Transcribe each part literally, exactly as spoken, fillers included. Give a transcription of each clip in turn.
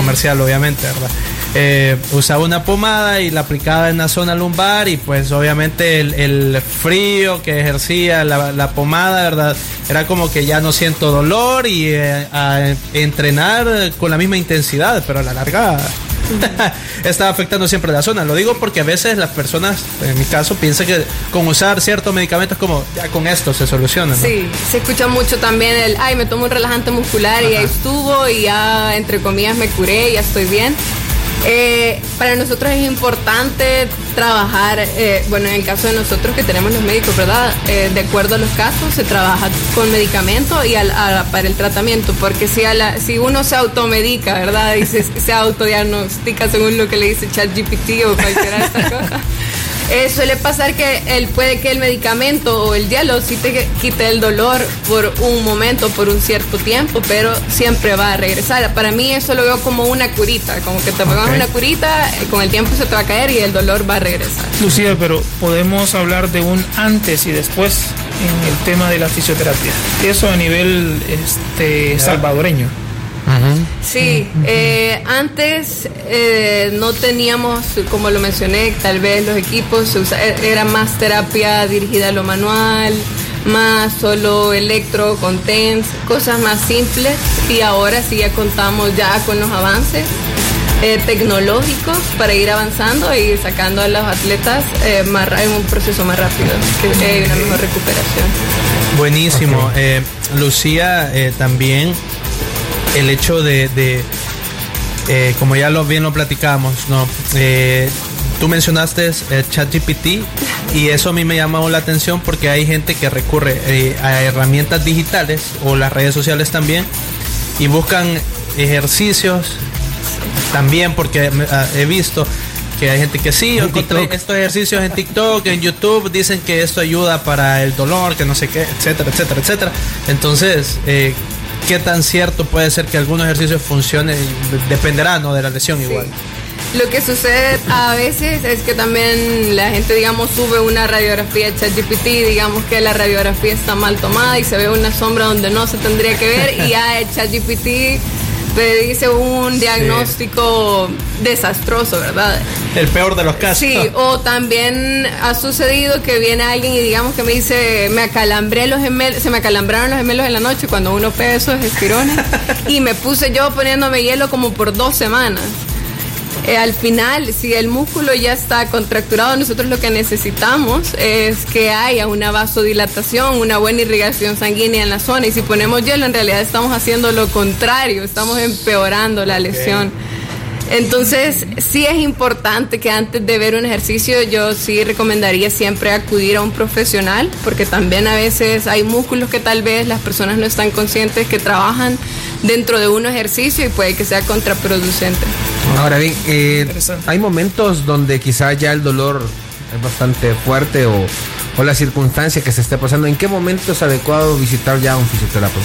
comercial, obviamente, ¿verdad? Eh, usaba una pomada y la aplicaba en la zona lumbar y pues obviamente el, el frío que ejercía la, la pomada, ¿verdad? Era como que ya no siento dolor y eh, a entrenar con la misma intensidad, pero a la larga estaba afectando siempre la zona. Lo digo porque a veces las personas, en mi caso, piensan que con usar ciertos medicamentos como ya con esto se soluciona, ¿no? Sí, se escucha mucho también el, ay, me tomo un relajante muscular. Ajá. Y ahí estuvo y ya, entre comillas, me curé, ya estoy bien. Eh, para nosotros es importante trabajar, eh, bueno, en el caso de nosotros que tenemos los médicos, ¿verdad? Eh, de acuerdo a los casos, se trabaja con medicamento y a, a, para el tratamiento, porque si, a la, si uno se automedica, ¿verdad? Y se, se autodiagnostica según lo que le dice ChatGPT o cualquiera de estas cosas. Eh, suele pasar que él puede que el medicamento o el diálogo sí te quite el dolor por un momento, por un cierto tiempo, pero siempre va a regresar. Para mí eso lo veo como una curita, como que te pongas okay. una curita, con el tiempo se te va a caer y el dolor va a regresar. Lucía, pero podemos hablar de un antes y después en el tema de la fisioterapia. Eso a nivel este, salvadoreño. Uh-huh. Sí, eh, antes eh, no teníamos, como lo mencioné, tal vez los equipos se usa, era más terapia dirigida a lo manual, más solo electro con TENS, cosas más simples, y ahora sí ya contamos ya con los avances eh, tecnológicos para ir avanzando y sacando a los atletas eh, más, en un proceso más rápido, que hay eh, una mejor recuperación. Buenísimo. Okay. Eh, Lucía, eh, también el hecho de, de eh, como ya lo bien lo platicamos, ¿no? Eh, tú mencionaste eh, ChatGPT y eso a mí me llamó la atención porque hay gente que recurre eh, a herramientas digitales o las redes sociales también y buscan ejercicios también, porque eh, he visto que hay gente que sí, yo encontré estos ejercicios en TikTok, en YouTube, dicen que esto ayuda para el dolor, que no sé qué, etcétera, etcétera, etcétera. Entonces, eh, ¿qué tan cierto puede ser que algunos ejercicios funcionen? Dependerá, ¿no?, de la lesión, sí. Igual. Lo que sucede a veces es que también la gente, digamos, sube una radiografía de ChatGPT, digamos que la radiografía está mal tomada y se ve una sombra donde no se tendría que ver y ya el ChatGPT te dice un diagnóstico sí. desastroso, ¿verdad? El peor de los casos. Sí, o también ha sucedido que viene alguien y digamos que me dice, me acalambré los gemelos, se me acalambraron los gemelos en la noche cuando uno pega esos espirones y me puse yo poniéndome hielo como por dos semanas. Eh, al final, si el músculo ya está contracturado, nosotros lo que necesitamos es que haya una vasodilatación, una buena irrigación sanguínea en la zona, y si ponemos hielo en realidad estamos haciendo lo contrario, estamos empeorando la lesión. Okay. Entonces sí es importante que antes de ver un ejercicio yo sí recomendaría siempre acudir a un profesional, porque también a veces hay músculos que tal vez las personas no están conscientes que trabajan dentro de un ejercicio y puede que sea contraproducente. Ahora bien, eh, hay momentos donde quizá ya el dolor es bastante fuerte o, o la circunstancia que se esté pasando. ¿En qué momento es adecuado visitar ya a un fisioterapeuta?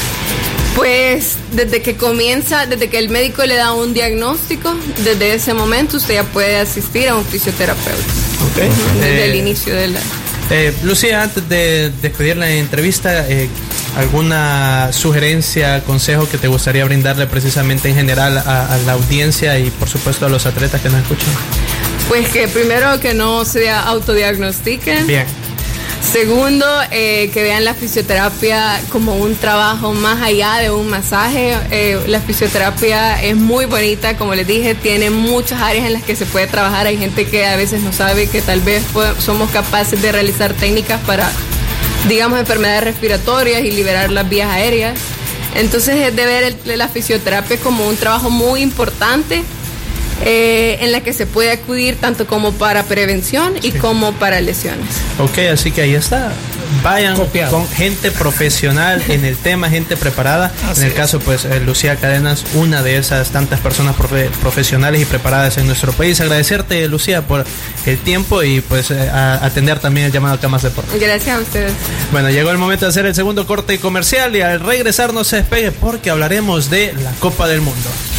Pues desde que comienza, desde que el médico le da un diagnóstico, desde ese momento usted ya puede asistir a un fisioterapeuta. Okay. Desde eh, el inicio de la... Eh, Lucía, antes de despedir la entrevista, eh, ¿alguna sugerencia, consejo que te gustaría brindarle precisamente en general a, a la audiencia y por supuesto a los atletas que nos escuchan? Pues que primero que no se autodiagnostiquen. Bien. Segundo, eh, que vean la fisioterapia como un trabajo más allá de un masaje. Eh, la fisioterapia es muy bonita, como les dije, tiene muchas áreas en las que se puede trabajar. Hay gente que a veces no sabe que tal vez somos capaces de realizar técnicas para, digamos, enfermedades respiratorias y liberar las vías aéreas. Entonces es de ver el, la fisioterapia como un trabajo muy importante, Eh, en la que se puede acudir tanto como para prevención y sí. como para lesiones. Ok, así que ahí está. Vayan Copiado. con gente profesional en el tema, gente preparada. Así en el es. caso, pues, eh, Lucía Cadenas, una de esas tantas personas profe- profesionales y preparadas en nuestro país. Agradecerte, Lucía, por el tiempo y pues eh, a atender también el llamado acá Más Deporte. Gracias a ustedes. Bueno, llegó el momento de hacer el segundo corte comercial y al regresar no se despegue porque hablaremos de la Copa del Mundo.